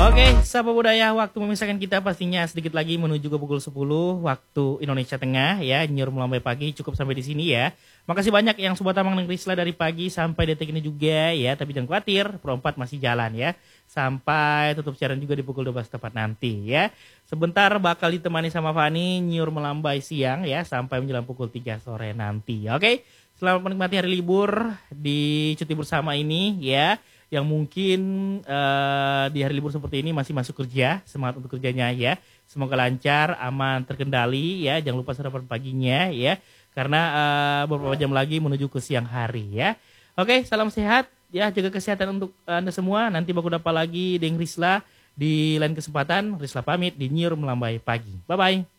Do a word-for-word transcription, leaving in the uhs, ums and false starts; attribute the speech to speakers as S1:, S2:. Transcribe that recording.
S1: Oke, Sapa Budaya, waktu memisahkan kita pastinya sedikit lagi menuju ke pukul sepuluh waktu Indonesia Tengah ya. Nyur melambai pagi cukup sampai di sini ya. Makasih banyak yang Sobat Amang dan Risla dari pagi sampai detik ini juga ya. Tapi jangan khawatir, perempat masih jalan ya. Sampai tutup siaran juga di pukul dua belas tepat nanti ya. Sebentar bakal ditemani sama Fani Nyur melambai siang ya sampai menjelang pukul tiga sore nanti. Oke, selamat menikmati hari libur di cuti bersama ini ya. Yang mungkin uh, di hari libur seperti ini masih masuk kerja, semangat untuk kerjanya ya. Semoga lancar, aman, terkendali ya. Jangan lupa sarapan paginya ya, karena uh, beberapa jam lagi menuju ke siang hari ya. Oke, salam sehat ya, jaga kesehatan untuk Anda semua. Nanti baku dapat lagi dengan Risla di lain kesempatan. Risla pamit di Nyur Melambai Pagi. Bye bye.